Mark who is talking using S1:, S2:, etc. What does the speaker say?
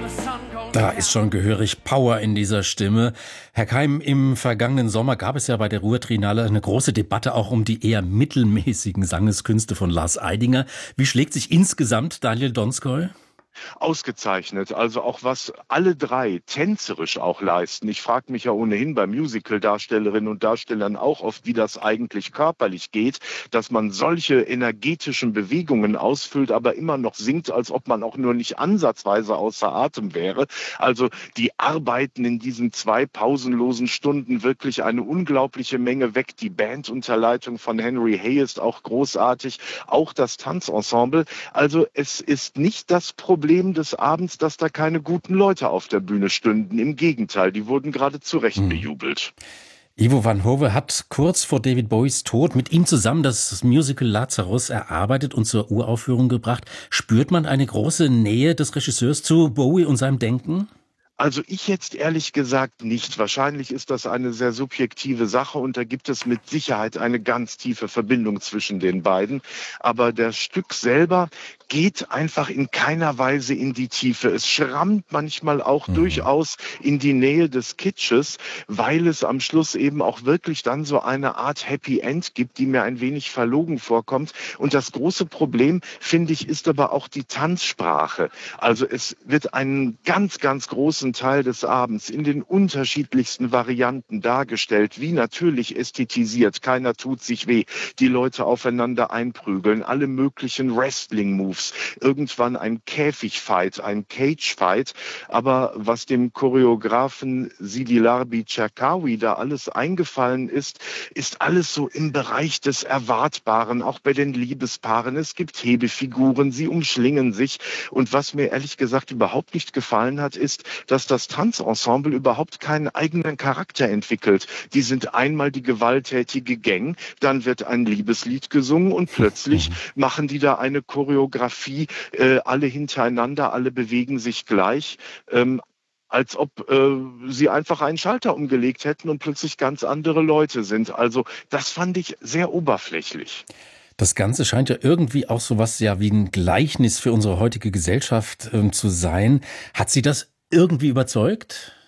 S1: Da ist schon gehörig Power in dieser Stimme. Herr Keim, im vergangenen Sommer gab es ja bei der Ruhr-Triennale eine große Debatte auch um die eher mittelmäßigen Sangeskünste von Lars Eidinger. Wie schlägt sich insgesamt Daniel Donskoy?
S2: Ausgezeichnet. Also auch was alle drei tänzerisch auch leisten. Ich frage mich ja ohnehin bei Musical-Darstellerinnen und Darstellern auch oft, wie das eigentlich körperlich geht, dass man solche energetischen Bewegungen ausfüllt, aber immer noch singt, als ob man auch nur nicht ansatzweise außer Atem wäre. Also die arbeiten in diesen 2 pausenlosen Stunden wirklich eine unglaubliche Menge weg. Die Band unter Leitung von Henry Hay ist auch großartig, auch das Tanzensemble. Also es ist nicht das Problem des Abends, dass da keine guten Leute auf der Bühne stünden. Im Gegenteil, die wurden gerade zu Recht bejubelt.
S1: Ivo van Hove hat kurz vor David Bowies Tod mit ihm zusammen das Musical Lazarus erarbeitet und zur Uraufführung gebracht. Spürt man eine große Nähe des Regisseurs zu Bowie und seinem Denken?
S2: Also ich jetzt ehrlich gesagt nicht. Wahrscheinlich ist das eine sehr subjektive Sache und da gibt es mit Sicherheit eine ganz tiefe Verbindung zwischen den beiden. Aber das Stück selber geht einfach in keiner Weise in die Tiefe. Es schrammt manchmal auch durchaus in die Nähe des Kitsches, weil es am Schluss eben auch wirklich dann so eine Art Happy End gibt, die mir ein wenig verlogen vorkommt. Und das große Problem, finde ich, ist aber auch die Tanzsprache. Also es wird einen ganz, ganz großen Teil des Abends in den unterschiedlichsten Varianten dargestellt, wie natürlich ästhetisiert, keiner tut sich weh, die Leute aufeinander einprügeln, alle möglichen Wrestling-Moves, irgendwann ein Käfigfight, ein Cagefight, aber was dem Choreografen Sidi Larbi Cherkaoui da alles eingefallen ist, ist alles so im Bereich des Erwartbaren, auch bei den Liebespaaren. Es gibt Hebefiguren, sie umschlingen sich und was mir ehrlich gesagt überhaupt nicht gefallen hat, ist, dass das Tanzensemble überhaupt keinen eigenen Charakter entwickelt. Die sind einmal die gewalttätige Gang, dann wird ein Liebeslied gesungen und plötzlich machen die da eine Choreografie, alle hintereinander, alle bewegen sich gleich. Als ob sie einfach einen Schalter umgelegt hätten und plötzlich ganz andere Leute sind. Also das fand ich sehr oberflächlich.
S1: Das Ganze scheint ja irgendwie auch sowas ja wie ein Gleichnis für unsere heutige Gesellschaft zu sein. Hat Sie das irgendwie überzeugt?